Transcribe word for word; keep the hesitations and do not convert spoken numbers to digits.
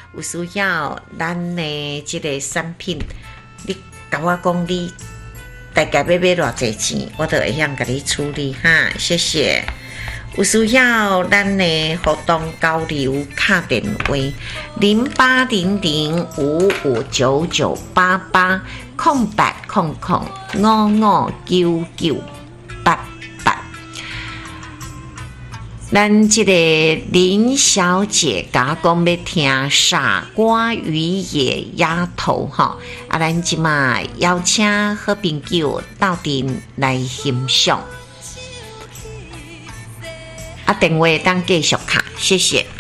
有需要咱的这个产品，你跟我讲你大概要买偌济钱，我就会晓给你处理哈，谢谢。有需要咱的互动交流，打电话零八零零五五九九八八空八空空五五九九八八。咱这个林小姐甲讲要听傻瓜与野丫头哈，啊，咱即马邀请好朋友到阵来欣赏。啊，电话当继续卡，谢谢。